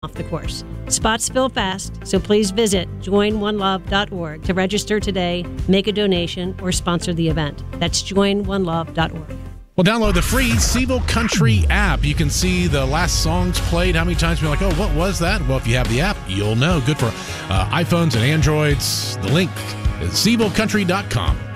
off the course. Spots fill fast, so please visit joinonelove.org to register today, make a donation, or sponsor the event. That's joinonelove.org. Well, download the free Seville Country app. You can see the last songs played, how many times you're like, oh, what was that? Well, if you have the app, you'll know. Good for iPhones and Androids. The link is SevilleCountry.com.